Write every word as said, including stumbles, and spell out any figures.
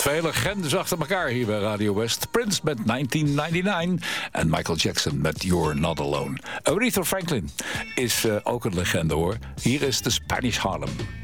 Twee legendes achter elkaar hier bij Radio West. Prince met negentien negenennegentig en Michael Jackson met You're Not Alone. Aretha Franklin is uh, ook een legende hoor. Hier is de Spanish Harlem.